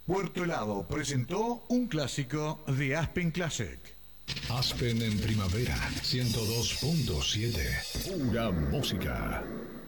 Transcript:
Puerto Helado presentó un clásico de Aspen Classic. Aspen en primavera, 102.7. Pura música.